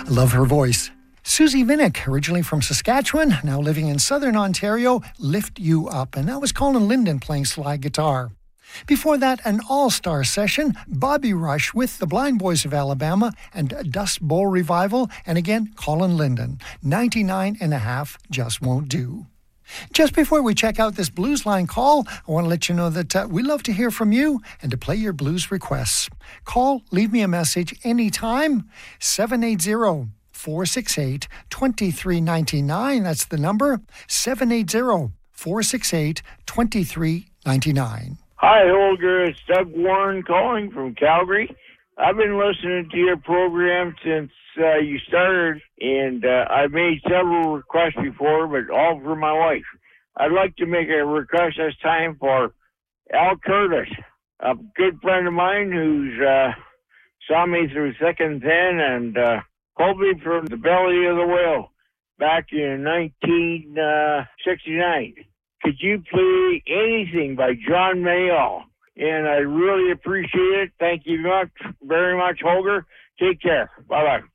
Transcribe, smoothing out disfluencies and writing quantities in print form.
Love her voice. Susie Vinnick, originally from Saskatchewan, now living in southern Ontario, Lift You Up. And that was Colin Linden playing slide guitar. Before that, an all-star session, Bobby Rush with the Blind Boys of Alabama and Dust Bowl Revival. And again, Colin Linden, 99 and a half just won't do. Just before we check out this Blues Line call, I want to let you know that we love to hear from you and to play your blues requests. Call, leave me a message anytime, 780-468-2399. That's the number, 780-468-2399. Hi, Holger. It's Doug Warren calling from Calgary. I've been listening to your program since you started, and I've made several requests before, but all for my wife. I'd like to make a request this time for Al Curtis, a good friend of mine who's saw me through thick and thin and pulled me from the belly of the whale back in 1969. Could you play anything by John Mayall? And I really appreciate it. Thank you very much, Holger. Take care. Bye-bye.